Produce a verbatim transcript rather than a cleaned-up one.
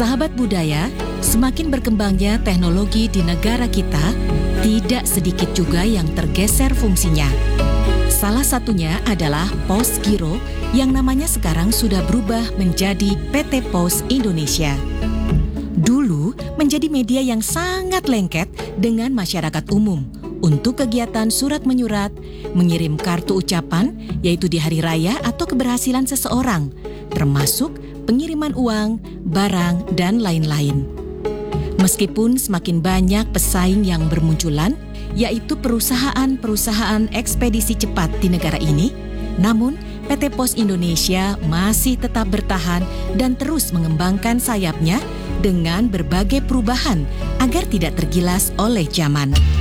Sahabat budaya, semakin berkembangnya teknologi di negara kita, tidak sedikit juga yang tergeser fungsinya. Salah satunya adalah Pos Giro yang namanya sekarang sudah berubah menjadi P T Pos Indonesia. Dulu menjadi media yang sangat lengket dengan masyarakat umum untuk kegiatan surat menyurat, mengirim kartu ucapan, yaitu di hari raya atau keberhasilan seseorang, termasuk pengiriman uang, barang, dan lain-lain. Meskipun semakin banyak pesaing yang bermunculan, yaitu perusahaan-perusahaan ekspedisi cepat di negara ini, namun P T Pos Indonesia masih tetap bertahan dan terus mengembangkan sayapnya dengan berbagai perubahan agar tidak tergilas oleh zaman.